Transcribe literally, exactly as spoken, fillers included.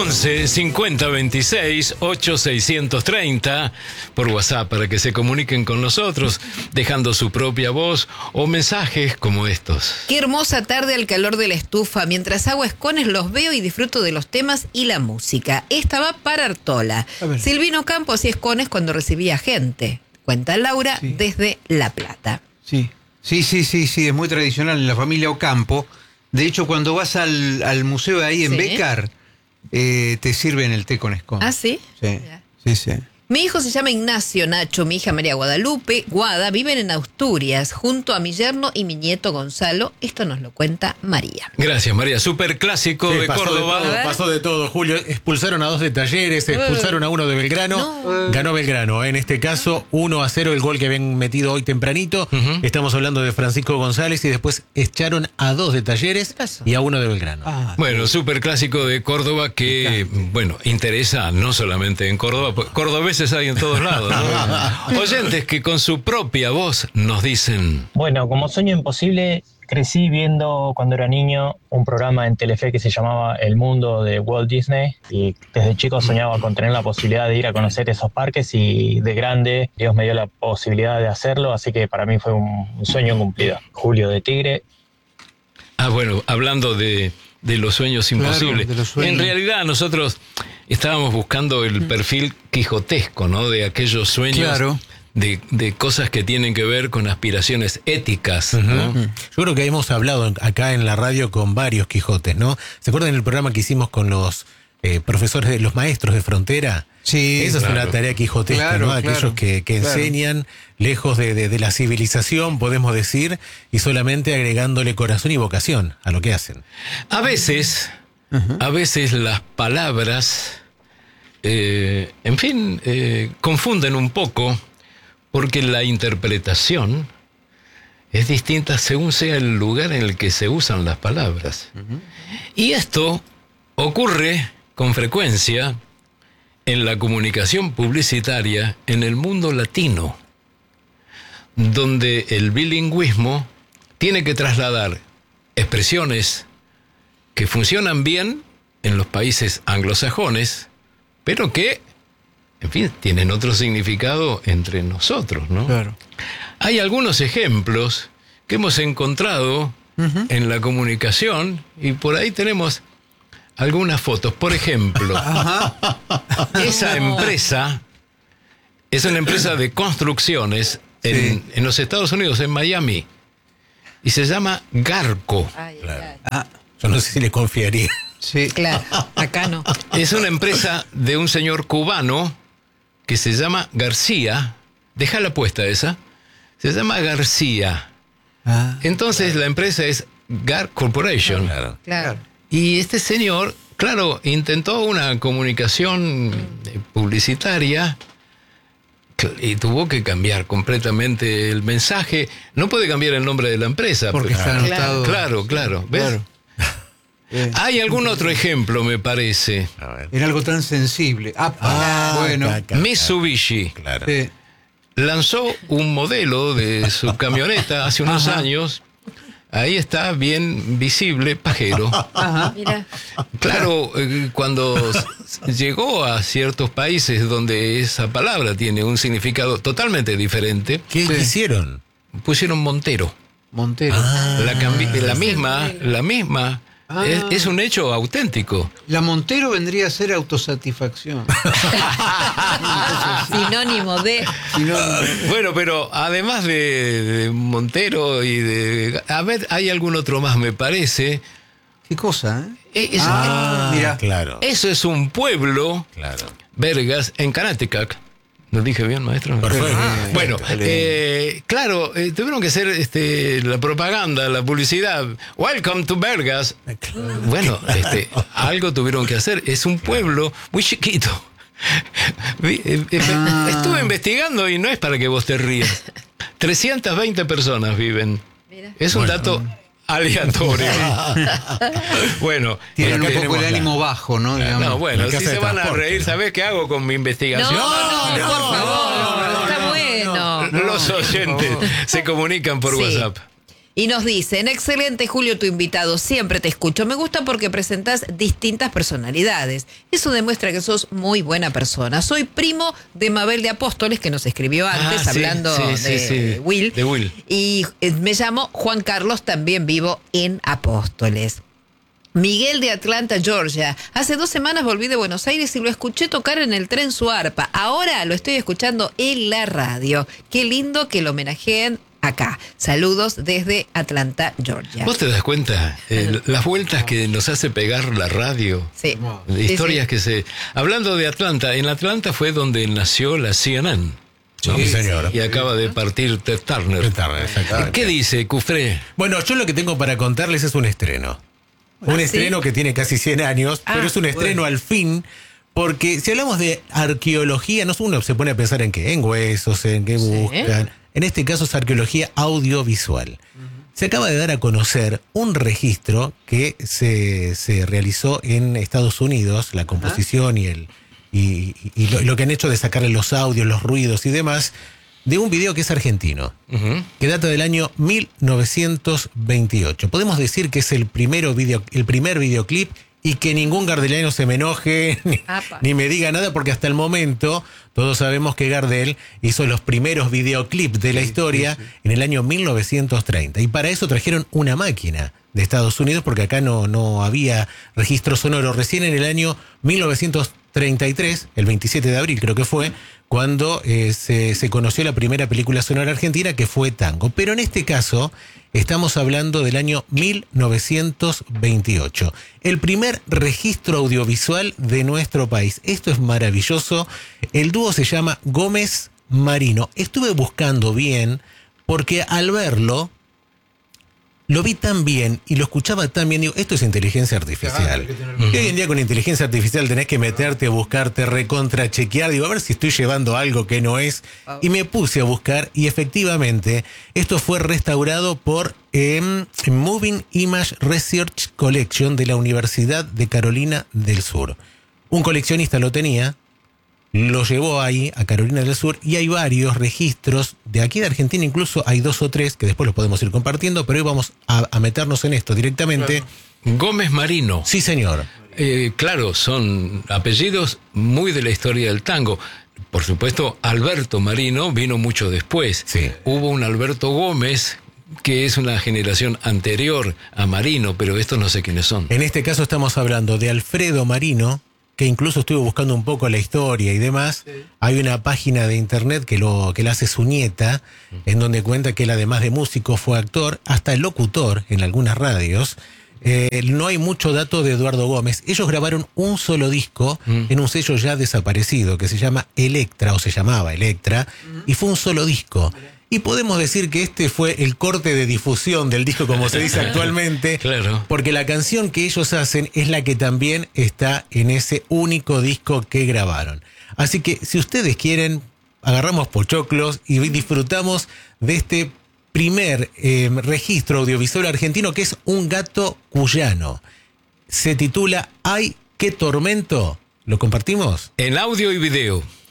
once cincuenta veintiséis ocho seiscientos treinta por WhatsApp para que se comuniquen con nosotros, dejando su propia voz o mensajes como estos. Qué hermosa tarde al calor de la estufa. Mientras hago escones los veo y disfruto de los temas y la música. Esta va para Artola. Silvino Campo hacía escones cuando recibía gente. Cuenta Laura, sí, desde La Plata. Sí, sí, sí, sí, sí, es muy tradicional en la familia Ocampo. De hecho, cuando vas al, al museo de ahí en, sí, Bécar, eh, te sirven el té con escones. ¿Ah, sí? Sí, sí, sí. Mi hijo se llama Ignacio, Nacho, mi hija María Guadalupe, Guada, viven en Asturias, junto a mi yerno y mi nieto Gonzalo. Esto nos lo cuenta María. Gracias, María. Súper clásico sí, de pasó Córdoba. De todo, pasó de todo, Julio. Expulsaron a dos de Talleres, expulsaron a uno de Belgrano. No. Ganó Belgrano. En este caso, uno a cero el gol que habían metido hoy tempranito. Uh-huh. Estamos hablando de Francisco González y después echaron a dos de Talleres y a uno de Belgrano. Ah, bueno, súper clásico de Córdoba que, bueno, interesa no solamente en Córdoba, pues cordobeses hay en todos lados, ¿no? Oyentes que con su propia voz nos dicen... Bueno, como sueño imposible, crecí viendo cuando era niño un programa en Telefe que se llamaba El Mundo de Walt Disney y desde chico soñaba con tener la posibilidad de ir a conocer esos parques y de grande Dios me dio la posibilidad de hacerlo, así que para mí fue un, un sueño cumplido. Julio de Tigre. Ah, bueno, hablando de... de los sueños imposibles. Claro, los sueños. En realidad nosotros estábamos buscando el perfil quijotesco, ¿no? De aquellos sueños, claro, de, de cosas que tienen que ver con aspiraciones éticas, ¿no? Uh-huh. Yo creo que hemos hablado acá en la radio con varios Quijotes, ¿no? ¿Se acuerdan del programa que hicimos con los eh, profesores, de los maestros de frontera? Sí, esa claro, es una tarea quijotesca, claro, ¿no? Aquellos claro, que, que claro. enseñan lejos de, de, de la civilización, podemos decir, y solamente agregándole corazón y vocación a lo que hacen. A veces, uh-huh, a veces las palabras, eh, en fin, eh, confunden un poco, porque la interpretación es distinta según sea el lugar en el que se usan las palabras. Uh-huh. Y esto ocurre con frecuencia en la comunicación publicitaria en el mundo latino, donde el bilingüismo tiene que trasladar expresiones que funcionan bien en los países anglosajones, pero que, en fin, tienen otro significado entre nosotros, ¿no? Claro. Hay algunos ejemplos que hemos encontrado uh-huh. en la comunicación y por ahí tenemos algunas fotos. Por ejemplo, ajá, esa empresa es una empresa de construcciones en, sí, en los Estados Unidos, en Miami, y se llama Garco. Ay, claro. ay. Ah, yo no sé si le confiaría. Sí, claro, acá no. Es una empresa de un señor cubano que se llama García. Déjala puesta esa. Se llama García. Ah, Entonces claro, la empresa es Gar Corporation. Claro, claro. Y este señor, claro, intentó una comunicación publicitaria y tuvo que cambiar completamente el mensaje. No puede cambiar el nombre de la empresa. Porque está anotado. Claro, claro. ¿Ves? Claro. Eh, Hay algún otro ejemplo, me parece. Era algo tan sensible. Ah, ah bueno. Acá, acá, Mitsubishi. Claro. Sí. Lanzó un modelo de su camioneta hace unos Ajá. años. Ahí está bien visible, pajero. Ajá, mira. Claro, eh, cuando llegó a ciertos países donde esa palabra tiene un significado totalmente diferente. ¿Qué sí. hicieron? Pusieron Montero. Montero. Ah, la, cambi- la misma, la misma. Ah. Es, es un hecho auténtico. La Montero vendría a ser autosatisfacción. Sinónimo de... Sinónimo. Bueno, pero además de, de Montero y de... A ver, hay algún otro más, me parece. ¿Qué cosa? Eh? Es, ah, es, mira. Claro. Eso es un pueblo, claro, Vergas, en Connecticut. ¿Lo dije bien, maestro? Perfecto. Ah, bueno, eh, claro, eh, tuvieron que hacer este, la propaganda, la publicidad. Welcome to Vergas. Bueno, este, algo tuvieron que hacer. Es un pueblo muy chiquito. Ah. Estuve investigando y no es para que vos te rías. trescientas veinte personas viven. Mira. Es un bueno. dato aleatorio. Bueno, tienen un poco el ánimo bajo, ¿no? No, bueno, si se van a reír, ¿sabés qué hago con mi investigación? No, no, no, por favor, no, no, está bueno. Los oyentes se comunican por sí. WhatsApp. Y nos dicen, excelente Julio tu invitado, siempre te escucho. Me gusta porque presentás distintas personalidades. Eso demuestra que sos muy buena persona. Soy primo de Mabel de Apóstoles, que nos escribió antes, Ah, sí, hablando sí, sí, de, sí. Will. De Will. Y eh, me llamo Juan Carlos, también vivo en Apóstoles. Miguel de Atlanta, Georgia. Hace dos semanas volví de Buenos Aires y lo escuché tocar en el tren su arpa. Ahora lo estoy escuchando en la radio. Qué lindo que lo homenajeen acá. Saludos desde Atlanta, Georgia. ¿Vos te das cuenta? Eh, las vueltas que nos hace pegar la radio. Sí. De Sí, historias sí. que se... Hablando de Atlanta, en Atlanta fue donde nació la C N N. ¿no? Sí, señor. Y acaba de partir Ted Turner. Ted Turner, exactamente. ¿Qué dice, Cufré? Bueno, yo lo que tengo para contarles es un estreno. Un ¿Ah, estreno sí? que tiene casi cien años, Ah, pero es un estreno bueno. al fin, porque si hablamos de arqueología, no uno se pone a pensar en qué, en huesos, en qué Sí. buscan. En este caso es arqueología audiovisual. Se acaba de dar a conocer un registro que se, se realizó en Estados Unidos, la composición y el y, y lo, lo que han hecho de sacarle los audios, los ruidos y demás, de un video que es argentino, Ujú. que data del año mil novecientos veintiocho. Podemos decir que es el, primero video, el primer videoclip y que ningún gardeliano se me enoje ni, Apa. ni me diga nada, porque hasta el momento todos sabemos que Gardel hizo los primeros videoclips de la historia en el año mil novecientos treinta. Y para eso trajeron una máquina de Estados Unidos, porque acá no, no había registro sonoro. Recién en el año mil novecientos treinta y tres, el veintisiete de abril creo que fue, cuando eh, se, se conoció la primera película sonora argentina, que fue Tango. Pero en este caso estamos hablando del año mil novecientos veintiocho, el primer registro audiovisual de nuestro país. Esto es maravilloso. El dúo se llama Gómez Marino. Estuve buscando bien porque al verlo lo vi tan bien y lo escuchaba tan bien, digo, esto es inteligencia artificial. Y hoy en día con inteligencia artificial tenés que meterte, buscarte, recontra, chequear, digo, a ver si estoy llevando algo que no es. Y me puse a buscar y efectivamente esto fue restaurado por eh, Moving Image Research Collection de la Universidad de Carolina del Sur. Un coleccionista lo tenía, lo llevó ahí a Carolina del Sur y hay varios registros de aquí de Argentina, incluso hay dos o tres que después los podemos ir compartiendo, pero hoy vamos a, a meternos en esto directamente. Gómez Marino. Sí, señor. Eh, claro, son apellidos muy de la historia del tango. Por supuesto, Alberto Marino vino mucho después. Sí. Hubo un Alberto Gómez, que es una generación anterior a Marino, pero estos no sé quiénes son. En este caso estamos hablando de Alfredo Marino, que incluso estuve buscando un poco la historia y demás. Sí. Hay una página de internet que lo que la hace su nieta, en donde cuenta que él, además de músico, fue actor, hasta locutor en algunas radios. Eh, no hay mucho dato de Eduardo Gómez. Ellos grabaron un solo disco mm. en un sello ya desaparecido que se llama Electra, o se llamaba Electra, mm. y fue un solo disco. Y podemos decir que este fue el corte de difusión del disco, como se dice actualmente, claro. Porque la canción que ellos hacen es la que también está en ese único disco que grabaron. Así que si ustedes quieren, agarramos pochoclos y disfrutamos de este primer eh, registro audiovisual argentino, que es Un gato cuyano. Se titula Ay, qué tormento. ¿Lo compartimos? En audio y video.